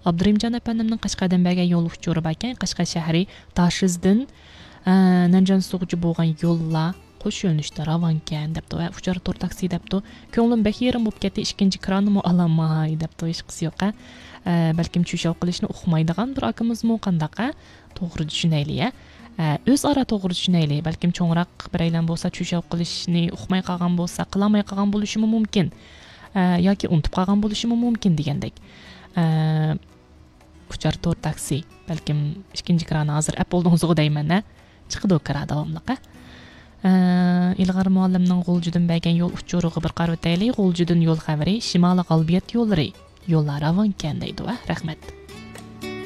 Abdurimjon apandimning Qashqardan bergan yo'l uchuri bor ekan. Qashqar shahri Tashizdan Nanjan Sug'chi bo'lgan yo'llar qo'sh yo'nalishda ravonkan debdi va uchar to'r taksi debdi. Ko'nglim bek yerim bo'lib ketdi, ikkinchi kranimni olamay debdi, hech qisi yo'q. Balkim tushav qilishni uqmaydigan bir akimizmi qandaqa? To'g'ri tushunaylik ya. O'zaro to'g'ri tushunaylik. Balkim cho'ngroq biraylar bo'lsa tushav qilishni uqmay qolgan bo'lsa, qilamay qolgan bo'lishi mumkin. Yoki unutib qolgan bo'lishi mumkin degandek. Uchar to'r taksi. Balkim ikkinchi krani hozir Apple'dan deyman-a. Chiqdi kira davomliqa. İlg'ar muallimning G'uljidan bergan yo'l uchuriga bir qarab o'taylik. G'uljidan yo'l xavri, shimoliy g'albiyat yo'llari. Yo'llar ravonkan deydi va rahmat.